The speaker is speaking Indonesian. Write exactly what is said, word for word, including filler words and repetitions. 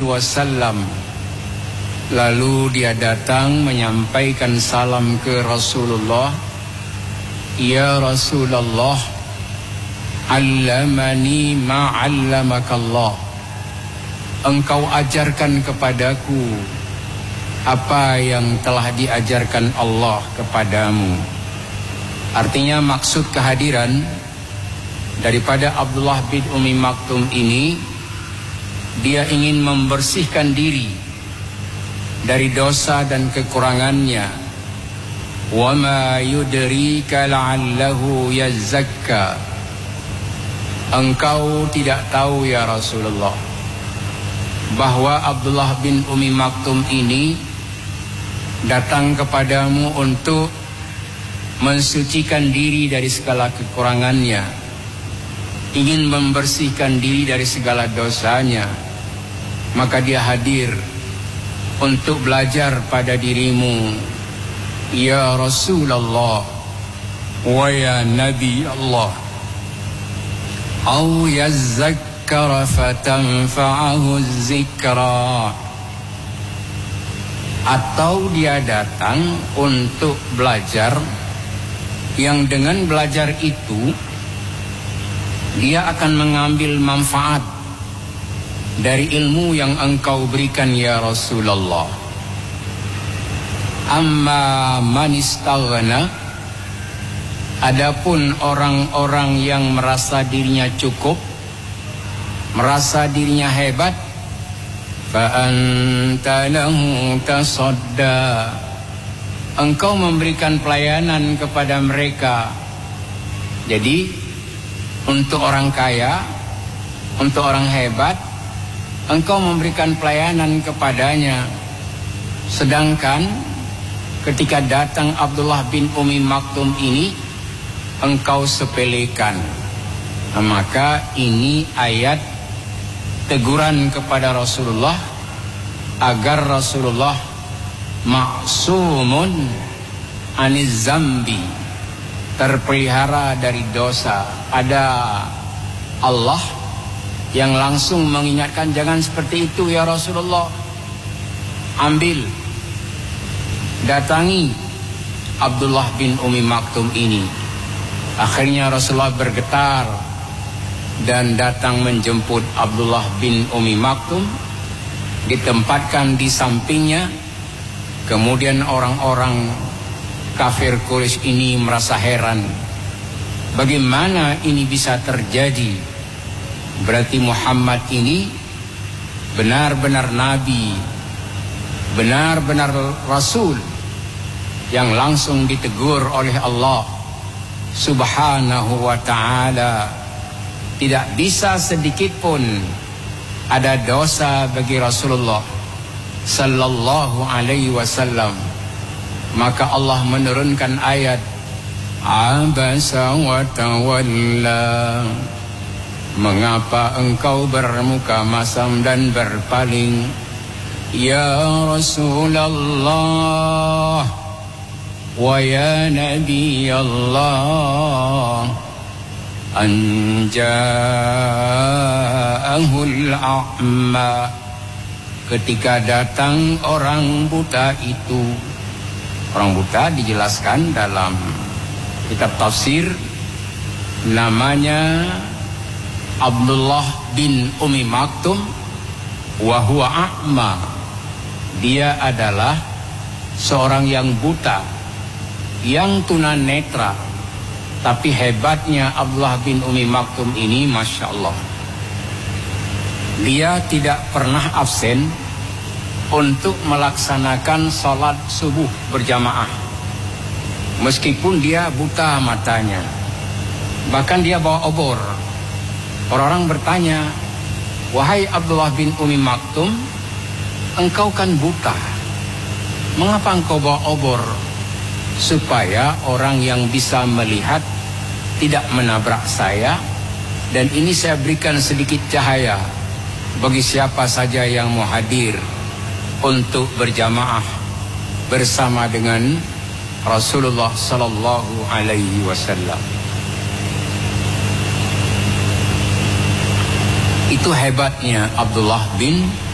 wasallam. Lalu dia datang menyampaikan salam ke Rasulullah. Ya Rasulullah, allamani ma'allamakallah. Engkau ajarkan kepadaku apa yang telah diajarkan Allah kepadamu. Artinya maksud kehadiran daripada Abdullah bin Ummi Maktum ini, dia ingin membersihkan diri dari dosa dan kekurangannya. Wa ma yudrika la'allahu yazakka. Engkau tidak tahu ya Rasulullah bahwa Abdullah bin Ummi Maktum ini datang kepadamu untuk mensucikan diri dari segala kekurangannya, ingin membersihkan diri dari segala dosanya. Maka dia hadir untuk belajar pada dirimu, ya Rasulullah wa ya Nabi Allah. Au yazakkara fatanfa'ahu zikra. Atau dia datang untuk belajar, yang dengan belajar itu dia akan mengambil manfaat dari ilmu yang engkau berikan ya Rasulullah. Amma man istaghna, adapun orang-orang yang merasa dirinya cukup, merasa dirinya hebat, fa anta lahu tasadda, engkau memberikan pelayanan kepada mereka. Jadi untuk orang kaya, untuk orang hebat, engkau memberikan pelayanan kepadanya. Sedangkan ketika datang Abdullah bin Ummi Maktum ini, engkau sepelekan. Nah, maka ini ayat teguran kepada Rasulullah agar Rasulullah ma'sumun aniz zambi, terpelihara dari dosa. Ada Allah yang langsung mengingatkan, jangan seperti itu ya Rasulullah. Ambil, datangi Abdullah bin Ummi Maktum ini. Akhirnya Rasulullah bergetar dan datang menjemput Abdullah bin Ummi Maktum, ditempatkan di sampingnya. Kemudian orang-orang kafir Quraisy ini merasa heran, bagaimana ini bisa terjadi? Berarti Muhammad ini benar-benar nabi, benar-benar rasul yang langsung ditegur oleh Allah Subhanahu wa ta'ala. Tidak bisa sedikit pun ada dosa bagi Rasulullah sallallahu alaihi wasallam. Maka Allah menurunkan ayat Abasa wa tawalla, mengapa engkau bermuka masam dan berpaling ya Rasulullah wa ya Nabi Allah, anja'ahul a'ma. Ketika datang orang buta itu, orang buta dijelaskan dalam kitab tafsir, namanya Abdullah bin Ummi Maktum wa huwa a'ma. Dia adalah seorang yang buta, yang tunanetra. Tapi hebatnya Abdullah bin Ummi Maktum ini, Masya Allah, dia tidak pernah absen untuk melaksanakan sholat subuh berjamaah, meskipun dia buta matanya. Bahkan dia bawa obor. Orang-orang bertanya, wahai Abdullah bin Ummi Maktum, engkau kan buta, mengapa engkau bawa obor? Supaya orang yang bisa melihat tidak menabrak saya, dan ini saya berikan sedikit cahaya bagi siapa saja yang mau hadir untuk berjamaah bersama dengan Rasulullah sallallahu alaihi wasallam. Itu hebatnya Abdullah bin